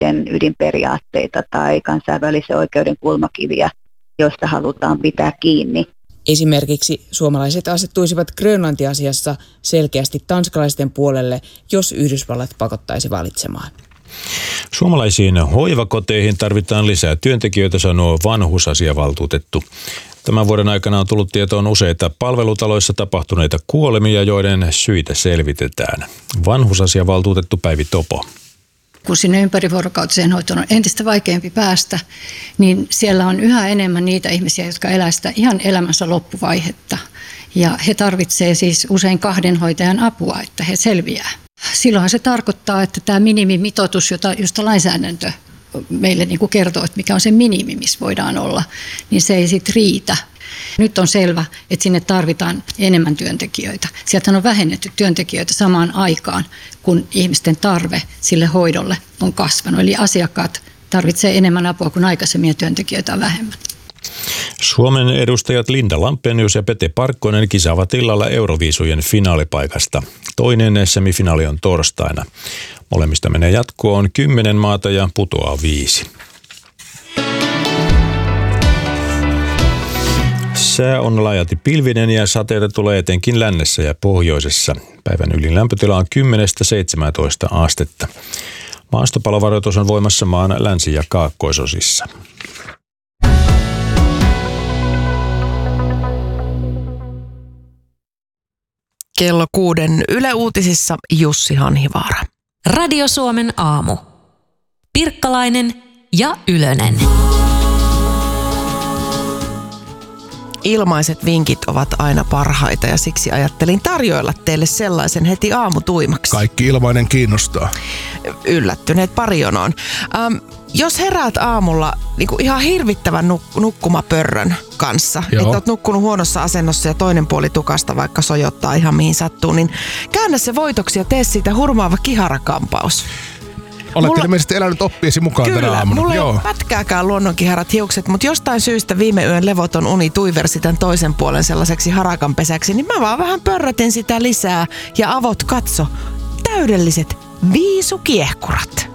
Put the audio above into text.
ydinperiaatteita tai kansainvälisen oikeuden kulmakiviä, joista halutaan pitää kiinni. Esimerkiksi suomalaiset asettuisivat Grönlanti-asiassa selkeästi tanskalaisten puolelle, jos Yhdysvallat pakottaisi valitsemaan. Suomalaisiin hoivakoteihin tarvitaan lisää työntekijöitä, sanoo vanhusasiavaltuutettu. Tämän vuoden aikana on tullut tietoon useita palvelutaloissa tapahtuneita kuolemia, joiden syitä selvitetään. Vanhusasiavaltuutettu Päivi Topo. Kun sinne ympärivuorokautiseen hoitoon on entistä vaikeampi päästä, niin siellä on yhä enemmän niitä ihmisiä, jotka elää sitä ihan elämänsä loppuvaihetta. Ja he tarvitsevat siis usein 2 hoitajan apua, että he selviää. Silloinhan se tarkoittaa, että tämä minimimitoitus, josta lainsäädäntö meille niin kuin kertoo, että mikä on se minimi, missä voidaan olla, niin se ei sitten riitä. Nyt on selvä, että sinne tarvitaan enemmän työntekijöitä. Sieltä on vähennetty työntekijöitä samaan aikaan, kun ihmisten tarve sille hoidolle on kasvanut. Eli asiakkaat tarvitsevat enemmän apua kuin aikaisemmin ja työntekijöitä on vähemmän. Suomen edustajat Linda Lampenius ja Pete Parkkonen kisaavat illalla Euroviisujen finaalipaikasta. Toinen semifinaali on torstaina. Molemmista menee jatkoon 10 maata ja putoaa 5. Sää on laajalti pilvinen ja sateita tulee etenkin lännessä ja pohjoisessa. Päivän ylin lämpötila on 10–17 astetta. Maastopalovaroitus on voimassa maan länsi- ja kaakkoisosissa. Kello 6 Yle Uutisissa Jussi Hanhivaara. Radio Suomen aamu. Pirkkalainen ja Ylönen. Ilmaiset vinkit ovat aina parhaita ja siksi ajattelin tarjoilla teille sellaisen heti aamutuimaksi. Kaikki ilmainen kiinnostaa. Yllättyneet parijonoon. Jos heräät aamulla niin kuin ihan hirvittävän nukkumapörrön kanssa, että oot nukkunut huonossa asennossa ja toinen puoli tukasta vaikka sojottaa ihan mihin sattuu, niin käännä se voitoksi ja tee siitä hurmaava kiharakampaus. Olette ilmeisesti elänyt oppiesi mukaan tänä aamuna. Mulla ei ole pätkääkään luonnonkiharat hiukset, mutta jostain syystä viime yön levoton uni tuiversi tämän toisen puolen sellaiseksi harakanpesäksi, niin mä vaan vähän pörrötin sitä lisää ja avot katso, täydelliset viisukiehkurat.